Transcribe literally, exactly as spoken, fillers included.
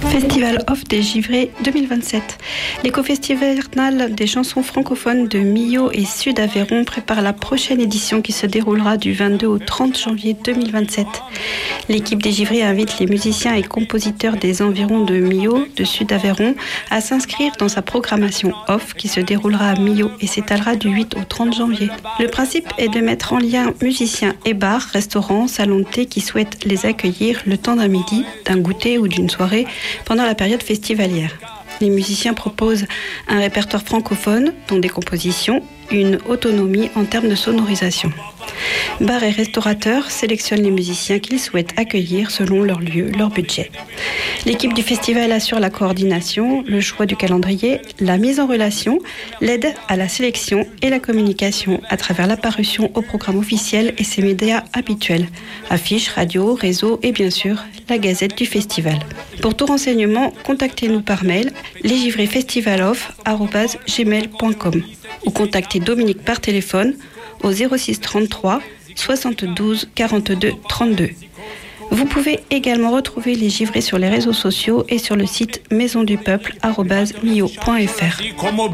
Festival Off des Givrés deux mille vingt-sept. L'éco-festival des chansons francophones de Millau et Sud-Aveyron prépare la prochaine édition qui se déroulera du vingt-deux au trente janvier deux mille vingt-sept. L'équipe des Givrés invite les musiciens et compositeurs des environs de Millau, de Sud-Aveyron, à s'inscrire dans sa programmation Off qui se déroulera à Millau et s'étalera du huit au trente janvier. Le principe est de mettre en lien musiciens et bars, restaurants, salons de thé qui souhaitent les accueillir le temps d'un midi, d'un goûter ou d'une soirée pendant la période festivalière. Les musiciens proposent un répertoire francophone, dont des compositions, une autonomie en termes de sonorisation. Bars et restaurateurs sélectionnent les musiciens qu'ils souhaitent accueillir selon leur lieu, leur budget. L'équipe du festival assure la coordination, le choix du calendrier, la mise en relation, l'aide à la sélection et la communication à travers l'apparition au programme officiel et ses médias habituels, affiches, radio, réseaux et bien sûr la gazette du festival. Pour tout renseignement, contactez-nous par mail lesgivrésfestivaloff arobase gmail point com ou contactez Dominique par téléphone au zéro six trente-trois soixante-douze quarante-deux trente-deux. Vous pouvez également retrouver les Givrés sur les réseaux sociaux et sur le site maison du peuple arobase millau point f r.